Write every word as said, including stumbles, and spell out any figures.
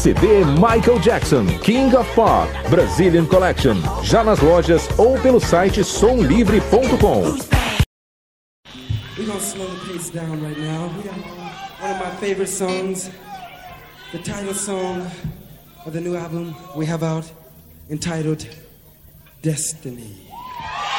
C D Michael Jackson, King of Pop, Brazilian Collection, já nas lojas ou pelo site som livre ponto com. We're gonna slow the pace down right now. We got one of my favorite songs, the title song of the new album we have out, entitled Destiny.